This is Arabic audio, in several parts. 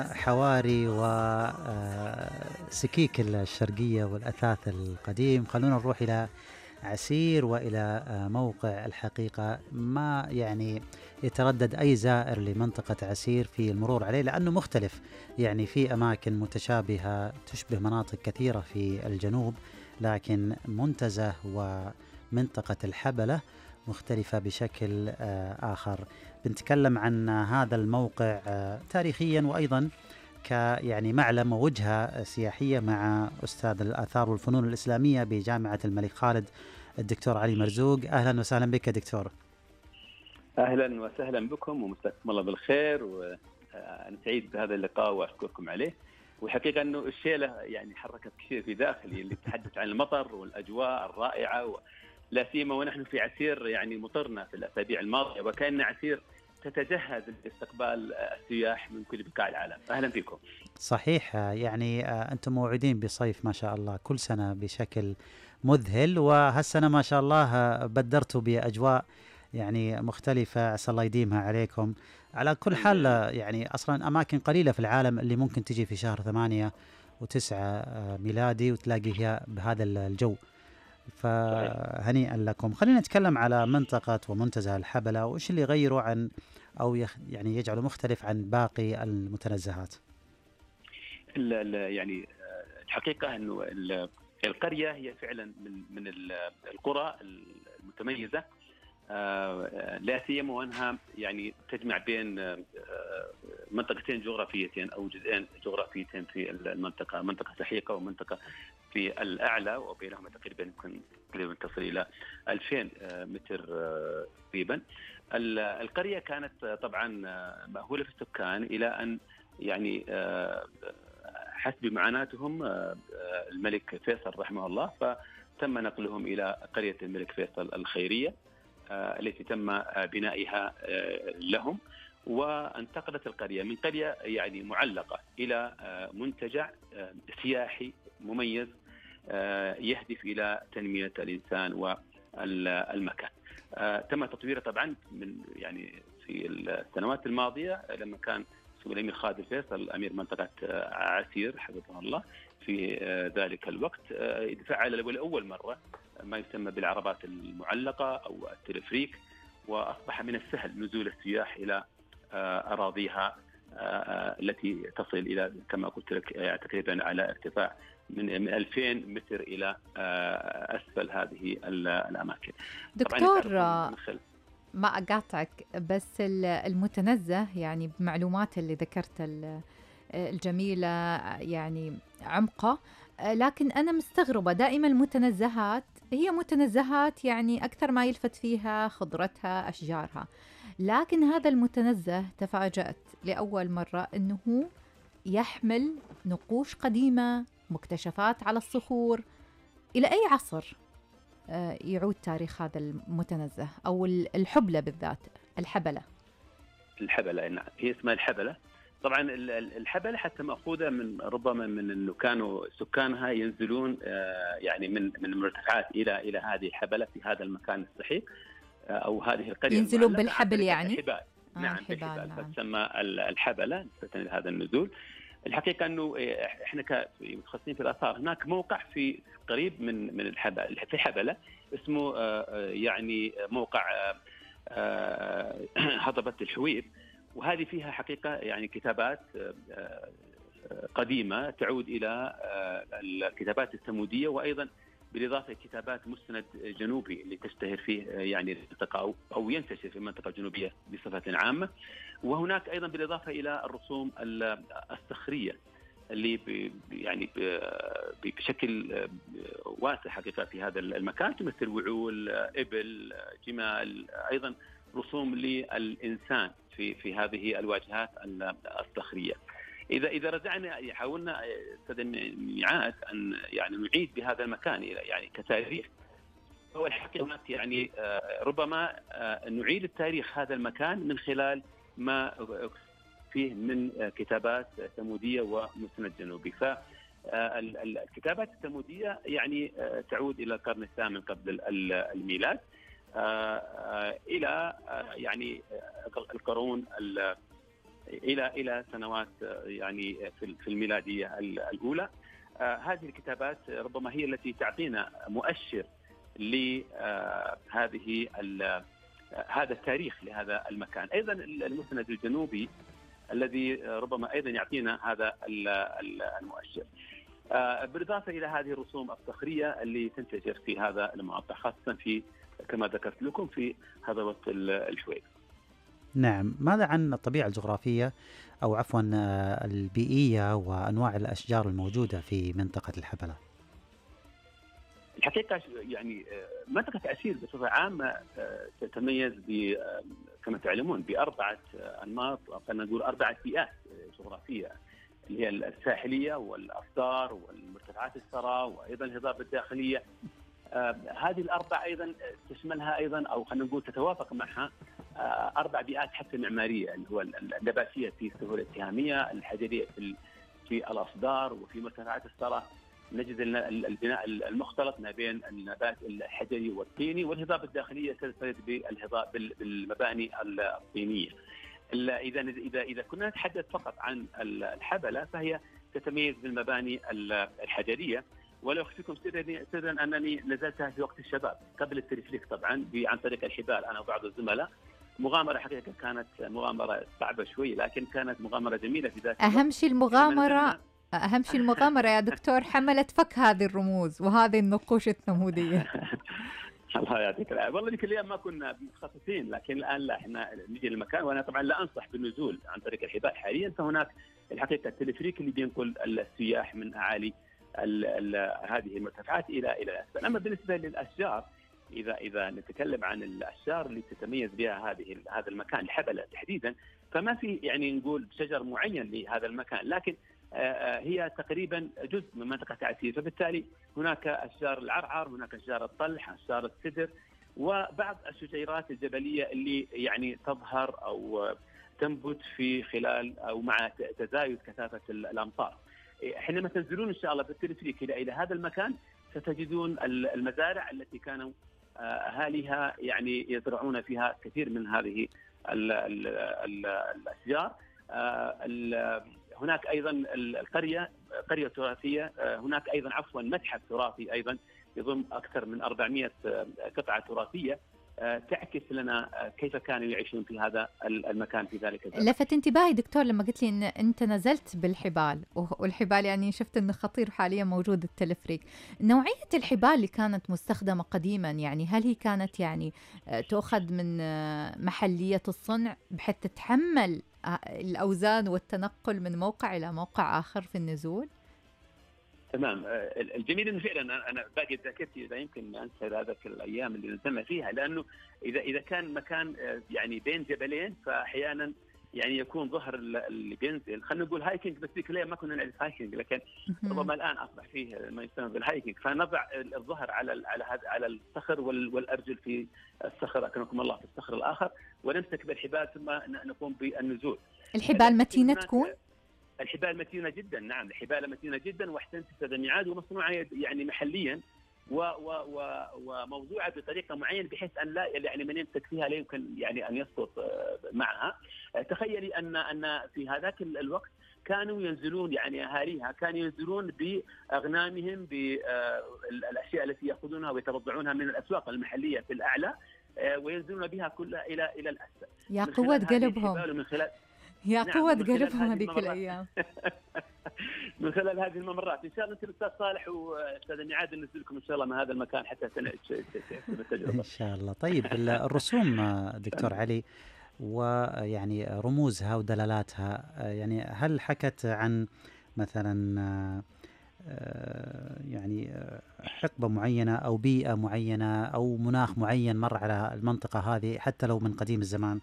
حواري وسكيك الشرقية والأثاث القديم. خلونا نروح إلى عسير وإلى موقع الحقيقة ما يعني يتردد أي زائر لمنطقة عسير في المرور عليه، لأنه مختلف. يعني في أماكن متشابهة تشبه مناطق كثيرة في الجنوب، لكن منتزه ومنطقة الحبلة مختلفة بشكل آخر. بنتكلم عن هذا الموقع تاريخيا، وأيضا يعني معلم ووجهة سياحية، مع أستاذ الآثار والفنون الإسلامية بجامعة الملك خالد الدكتور علي مرزوق. أهلا وسهلا بك دكتور. أهلا وسهلا بكم ومساكم الله بالخير، وأنا سعيد بهذا اللقاء وأشكركم عليه. والحقيقة أنه الشيلة يعني حركت كثير في داخلي، اللي تحدث عن المطر والأجواء الرائعة، لا سيما ونحن في عسير يعني مطرنا في الأسابيع الماضية، وكأن عسير تتجهز لاستقبال السياح من كل بقاع العالم. أهلا فيكم. صحيح، يعني أنتم موعدين بصيف ما شاء الله كل سنة بشكل مذهل، وهالسنة ما شاء الله بدرتوا بأجواء يعني مختلفة، عسى الله يديمها عليكم. على كل حال يعني أصلا أماكن قليلة في العالم اللي ممكن تجي في شهر 8 و9 ميلادي وتلاقي فيها بهذا الجو، فهنيئا لكم. خلينا نتكلم على منطقة ومنتزه الحبلة، وإيش اللي يغيره عن أو يعني يجعله مختلف عن باقي المتنزهات. يعني الحقيقة أنه القرية هي فعلا من القرى المتميزة، لا سيما وأنها يعني تجمع بين منطقتين جغرافيتين أو جزئين جغرافيتين في المنطقة، منطقة سحيقة ومنطقة في الأعلى، وبينهما تقريبا يمكن تصل إلى 2000 متر تقريبا. القرية كانت طبعا مأهولة في السكان إلى أن يعني حسب معاناتهم الملك فيصل رحمه الله، فتم نقلهم إلى قرية الملك فيصل الخيرية التي تم بنائها لهم، وانتقلت القرية من قرية يعني معلقة إلى منتجع سياحي مميز يهدف إلى تنمية الإنسان والمكان. تم تطويره طبعا من يعني في السنوات الماضية، لما كان الأمير خالد الفيصل أمير منطقة عسير حفظه الله في ذلك الوقت، فعل لأول مرة ما يسمى بالعربات المعلقة أو التلفريك، وأصبح من السهل نزول السياح إلى أراضيها التي تصل إلى كما قلت لك تقريبا على ارتفاع من 2000 متر إلى أسفل هذه الأماكن. دكتور ما أقاطعك، بس المتنزه يعني بمعلومات اللي ذكرت الجميلة يعني عمقة، لكن أنا مستغربة دائما المتنزهات هي متنزهات يعني أكثر ما يلفت فيها خضرتها أشجارها، لكن هذا المتنزه تفاجأت لأول مرة أنه يحمل نقوش قديمة، مكتشفات على الصخور. إلى أي عصر يعود تاريخ هذا المتنزه أو الحبلة بالذات الحبلة؟ الحبلة نعم، هي اسمها الحبلة. طبعا الحبلة حتى مأخوذة من ربما من أنه كانوا سكانها ينزلون يعني من المرتفعات إلى هذه الحبلة في هذا المكان السحيق أو هذه القرية، ينزلون بالحبل يعني؟ الحبال. نعم بالحبال، نعم. فتسمى الحبلة نسبة لهذا النزول. الحقيقة أنه إحنا كمتخصصين في الآثار هناك موقع في قريب من الحبل في حبلة اسمه يعني موقع هضبة الحويب، وهذه فيها حقيقة يعني كتابات قديمة تعود إلى الكتابات الثمودية، وأيضا بالإضافة كتابات مستند جنوبي اللي تشتهر فيه يعني المنطقة أو ينتشر في المنطقة الجنوبية بصفة عامة. وهناك أيضا بالإضافة إلى الرسوم الصخرية اللي يعني بشكل واسع حقيقة في هذا المكان، تمثل وعول، إبل، جمال، أيضا رسوم للإنسان في هذه الواجهات الصخرية. إذا رجعنا حاولنا أستاذ ميعاد أن يعني نعيد بهذا المكان يعني كتاريخ، هو الحقيقة هناك يعني ربما نعيد التاريخ هذا المكان من خلال ما فيه من كتابات ثمودية ومستند جنوبي. فالكتابات الثمودية يعني تعود إلى القرن الثامن قبل الميلاد إلى يعني القرون الى سنوات يعني في الميلاديه الاولى. هذه الكتابات ربما هي التي تعطينا مؤشر لهذه هذا التاريخ لهذا المكان. ايضا المسند الجنوبي الذي ربما ايضا يعطينا هذا المؤشر، بالاضافه الى هذه الرسوم الصخريه اللي تنتشر في هذا المقطع، خاصه في كما ذكرت لكم في هضبه الشويق. نعم، ماذا عن الطبيعة الجغرافية أو عفوا البيئية وأنواع الأشجار الموجودة في منطقة الحبلة؟ الحقيقة يعني منطقة عسير بصفة عامة تتميز كما تعلمون بأربعة أنماط، أو خلينا نقول 4 بيئات جغرافية، اللي هي الساحلية والأصدار والمرتفعات الثرى وأيضا الهضاب الداخلية. هذه الأربع أيضا تشملها أيضا، أو خلينا نقول تتوافق معها 4 بيئات حتى معمارية، اللي هو النباتية في السهول التهامية، الحجرية في الأصدار وفي مرتفعات الثرى. نجد البناء المختلط ما بين النبات الحجري والطيني، والهضاب الداخلية تنفرد بالمباني الطينية. إذا كنا نتحدث فقط عن الحبلة فهي تتميز بالمباني الحجرية. ولو أخفيكم سرا أنني نزلتها في وقت الشباب قبل التلفريك طبعا عن طريق الحبال، أنا وبعض الزملاء. مغامرة حقيقة كانت مغامرة صعبة شوي، لكن كانت مغامرة جميلة في ذات الوقت. أهم شيء المغامرة يا دكتور، حملت فك هذه الرموز وهذه النقوش الثمودية. الله يعطيك العافية. والله ذيك الأيام ما كنا متخصصين، لكن الآن لا، إحنا نجي للمكان. وأنا طبعا لا أنصح بالنزول عن طريق الحبال حاليا، فهناك الحقيقة التلفريك اللي بينقل السياح من أعالي هذه المرتفعات إلى الأسفل. أما بالنسبة للأشجار، إذا نتكلم عن الأشجار اللي تتميز بها هذا المكان الحبلة تحديدا، فما في يعني نقول شجر معين لهذا المكان، لكن هي تقريبا جزء من منطقة عسير. فبالتالي هناك أشجار العرعر، هناك أشجار الطلح، أشجار السدر، وبعض الشجيرات الجبلية اللي يعني تظهر أو تنبت في خلال أو مع تزايد كثافة الأمطار. حينما تنزلون إن شاء الله بالتلفريك إلى هذا المكان ستجدون المزارع التي كانوا أهاليها يعني يزرعون فيها كثير من هذه الأشجار. هناك أيضا قرية تراثية، هناك أيضا متحف تراثي أيضا يضم أكثر من 400 قطعة تراثية تعكس لنا كيف كانوا يعيشون في هذا المكان في ذلك الزمن. لفت انتباهي دكتور لما قلت لي ان انت نزلت بالحبال، والحبال يعني شفت انه خطير حاليا موجود التلفريك. نوعية الحبال اللي كانت مستخدمة قديما، يعني هل هي كانت يعني تؤخذ من محلية الصنع بحيث تتحمل الأوزان والتنقل من موقع إلى موقع آخر في النزول؟ تمام. الجميل انه فعلا انا باقي ذاكرتي لا يمكن انسى هذيك الايام اللي نزلنا فيها، لانه اذا كان مكان يعني بين جبلين فاحيانا يعني يكون ظهر اللي بينزل، خلينا نقول هايكنج، بس ذيك الايام ما كنا نعرف هايكنج، لكن ربما الان اصبح فيه ما يسمى بالهايكنج. فنضع الظهر على الصخر والارجل في الصخر اكرمكم الله في الصخر الاخر، ونمسك بالحبال ثم نقوم بالنزول. الحبال متينه تكون؟ الحبال متينه جدا، نعم الحبال متينه جدا، واحسنت التجميعات ومصنوعه يعني محليا وموضوعه بطريقه معينه بحيث ان لا يعني من يمسك فيها لا يمكن يعني ان يسقط معها. تخيلي ان في هذاك الوقت كانوا ينزلون يعني اهاليها كانوا ينزلون باغنامهم بالاشياء التي ياخذونها ويتبضعونها من الاسواق المحليه في الاعلى، وينزلون بها كلها الى الاسفل. يا قوه قلبهم، يا قوة قلبهم هذيك الأيام. من خلال هذه الممرات. إن شاء الله أنت الأستاذ صالح وأستاذ ميعاد ننزل لكم إن شاء الله من هذا المكان حتى التجربة. إن شاء الله. طيب الرسوم دكتور علي ويعني رموزها ودلالاتها، يعني هل حكت عن مثلا يعني حقبة معينة أو بيئة معينة أو مناخ معين مر على المنطقة هذه حتى لو من قديم الزمان؟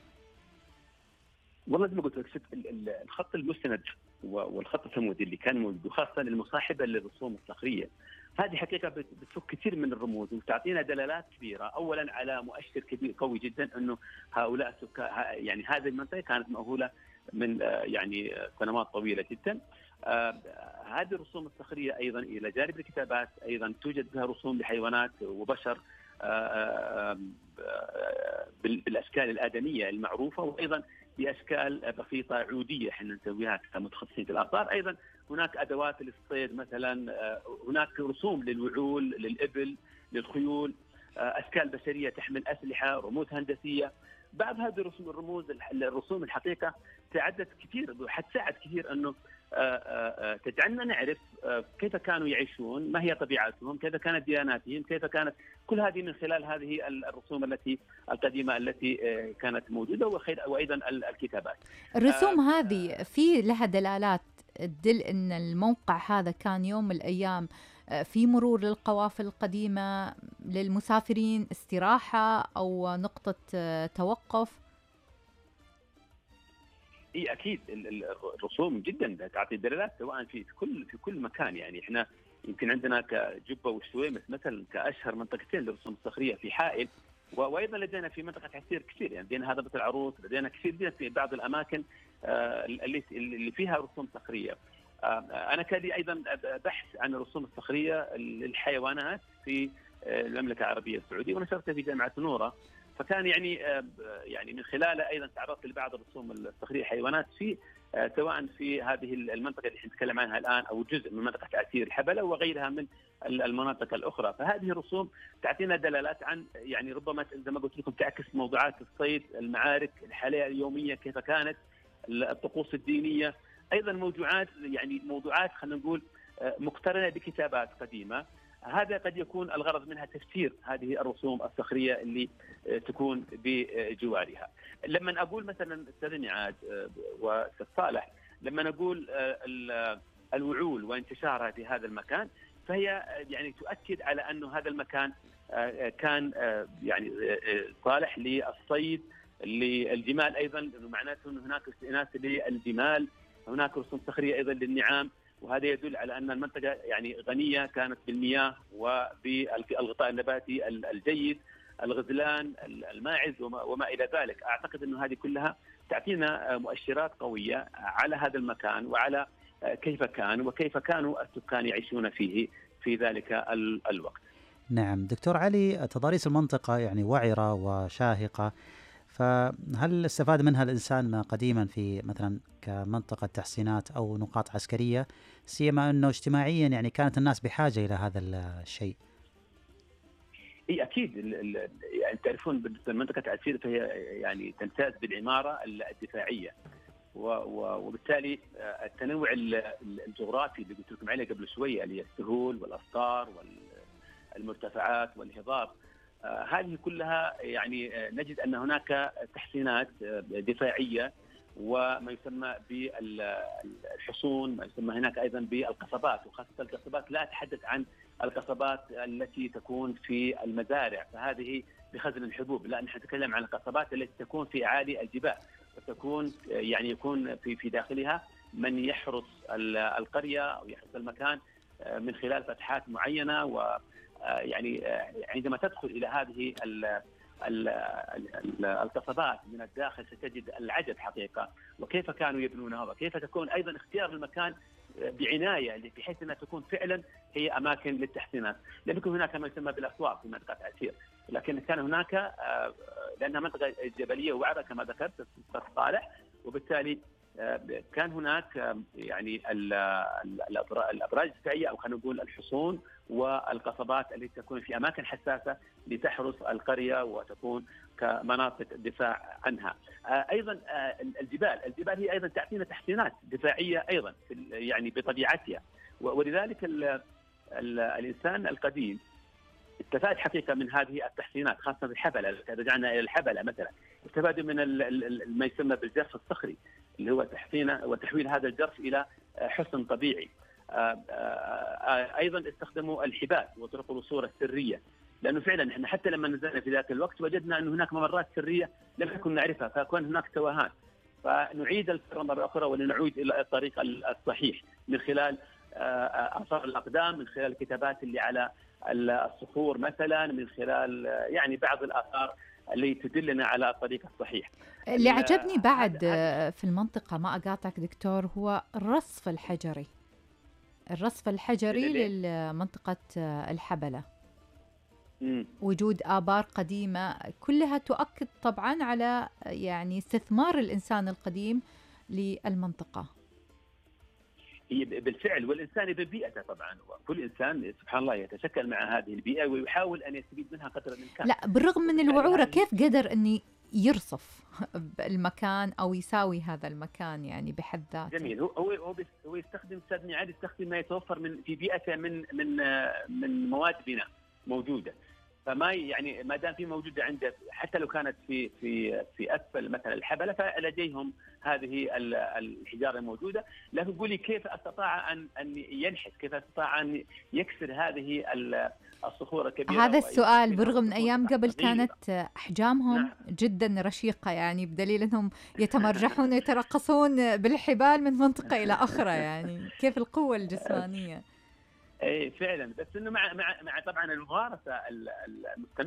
والله زي ما قلت لك، الخط المستند والخط الثمودي اللي كان موجود وخاصه المصاحبه للرسوم الصخريه، هذه حقيقه بتفك كثير من الرموز وتعطينا دلالات كبيره. اولا على مؤشر كبير قوي جدا انه هؤلاء يعني هذه المنطقه كانت مأهوله من يعني سنوات طويله جدا. هذه الرسوم الصخريه ايضا الى جانب الكتابات ايضا توجد فيها رسوم لحيوانات وبشر بالاشكال الادميه المعروفه، وايضا باشكال بسيطه عوديه احنا نسويها كمتخصصين في الاثار. ايضا هناك ادوات للصيد مثلا، هناك رسوم للوعول، للابل، للخيول، اشكال بشريه تحمل اسلحه، رموز هندسيه. بعض هذه الرسوم الحقيقه ساعدت كثير وحتساعد كثير انه تجعلنا نعرف كيف كانوا يعيشون، ما هي طبيعتهم، كيف كانت دياناتهم، كيف كانت كل هذه من خلال هذه الرسوم القديمه التي كانت موجوده، وايضا الكتابات. الرسوم هذه في لها دلالات تدل ان الموقع هذا كان يوم من الايام في مرور للقوافل القديمه للمسافرين، استراحه او نقطه توقف. اي اكيد الرسوم جدا تعطي دلالات سواء في كل مكان. يعني احنا يمكن عندنا كجبه والسويمس مثلا كاشهر منطقتين للرسوم الصخريه في حائل، وايضا لدينا في منطقه عسير كثير، يعني لدينا هضبه العروس، لدينا كثير في بعض الاماكن اللي فيها رسوم صخريه. انا كان لي ايضا بحث عن الرسوم الصخريه للحيوانات في المملكه العربيه السعوديه، ونشرته في جامعه نوره. فكان يعني من خلاله ايضا تعرضت لبعض الرسوم الصخريه حيوانات في سواء في هذه المنطقه اللي نتكلم عنها الان او جزء من منطقه عسير الحبله وغيرها من المناطق الاخرى. فهذه الرسوم تعطينا دلالات عن يعني ربما زي ما قلت لكم تعكس موضوعات الصيد، المعارك، الحياه اليوميه كيف كانت، الطقوس الدينيه، ايضا موضوعات خلينا نقول مقترنه بكتابات قديمه. هذا قد يكون الغرض منها تفسير هذه الرسوم الصخريه اللي تكون بجوارها. لما اقول مثلا استاذ نعاد واستاذ صالح، لما نقول الوعول وانتشارها في هذا المكان، فهي يعني تؤكد على انه هذا المكان كان يعني صالح للصيد، للجمال ايضا، معناته ان هناك استئناس للجمال، هناك رسوم صخريه ايضا للنعام، وهذا يدل على ان المنطقه يعني غنيه كانت بالمياه وبالغطاء النباتي الجيد، الغزلان، الماعز وما الى ذلك. اعتقد انه هذه كلها تعطينا مؤشرات قويه على هذا المكان وعلى كيف كان وكيف كانوا السكان يعيشون فيه في ذلك الوقت. نعم دكتور علي، تضاريس المنطقة يعني وعرة وشاهقة، فهل استفاد منها الإنسان ما قديما في مثلا كمنطقة تحصينات أو نقاط عسكرية، سيما أنه اجتماعيا يعني كانت الناس بحاجة إلى هذا الشيء؟ اي اكيد. يعني تعرفون بالنسبه لمنطقه عسير فهي يعني تمتاز بالعماره الدفاعيه، وبالتالي التنوع الجغرافي اللي قلت لكم عليه قبل شويه، اللي هي السهول والاسطار والمرتفعات والهضاب، هذه كلها يعني نجد ان هناك تحسينات دفاعيه وما يسمى بالحصون، ما يسمى هناك ايضا بالقصبات، وخاصه القصبات لا اتحدث عن القصبات التي تكون في المزارع فهذه بخزن الحبوب، لا نحن نتكلم عن القصبات التي تكون في اعالي الجبال، وتكون يعني يكون في داخلها من يحرس القريه او يحرس المكان من خلال فتحات معينه. ويعني عندما تدخل الى هذه القصبات من الداخل ستجد العجب حقيقه، وكيف كانوا يبنونها، وكيف تكون ايضا اختيار المكان بعنايه بحيث انها تكون فعلا هي اماكن للتحسينات. لم يكن هناك ما يسمى بالاسواق في منطقه عسير، لكن كان هناك لانها منطقه جبليه ووعره كما ذكرت استاذ صالح، وبالتالي كان هناك يعني الابراج الدفاعيه او خلينا نقول الحصون والقصبات التي تكون في اماكن حساسه لتحرس القريه وتكون كمناطق دفاع عنها. ايضا الجبال هي ايضا تعطينا تحسينات دفاعيه ايضا يعني بطبيعتها، ولذلك الانسان القديم استفاد حقيقه من هذه التحسينات، خاصه الحبله. اذا رجعنا الى الحبله مثلا استفادوا من ما يسمى بالجرف الصخري اللي هو تحسينه وتحويل هذا الجرف الى حصن طبيعي. ايضا استخدموا الحبال وطرق الوصول السريه، لانه فعلا احنا حتى لما نزلنا في ذاك الوقت وجدنا ان هناك ممرات سريه لم نكن نعرفها، فكان هناك توهان، فنعيد الفكره مره اخرى ولنعود الى الطريق الصحيح من خلال اثار الاقدام، من خلال الكتابات اللي على الصخور مثلا، من خلال يعني بعض الاثار اللي تدلنا على الطريق الصحيح. اللي عجبني بعد في المنطقة، ما أقاطعك دكتور، هو الرصف الحجري لمنطقة الحبلة. وجود آبار قديمة، كلها تؤكد طبعا على يعني استثمار الإنسان القديم للمنطقة. هي بالفعل، والإنسان ببيئته طبعا، وكل إنسان سبحان الله يتشكل مع هذه البيئة ويحاول أن يستفيد منها قدر الإمكان. لا بالرغم من الوعورة كيف قدر أني يرصف المكان أو يساوي هذا المكان يعني بحد ذاته؟ جميل. هو يستخدم أستاذ نعاد، يستخدم ما يتوفر في بيئته من مواد بناء موجودة. فما يعني ما دام في موجوده عنده، حتى لو كانت في اسفل مثلا الحبله، فلديهم هذه الحجاره الموجوده. لكن يقول لي كيف استطاع ان ينحت، كيف استطاع ان يكسر هذه الصخور الكبيره. هذا السؤال بالرغم من ايام قبل كانت احجامهم جدا رشيقه، يعني بدليل انهم يتمرجحون ويترقصون بالحبال من منطقه الى اخرى، يعني كيف القوه الجسمانيه. اي فعلا، بس انه مع طبعا الممارسه المستمره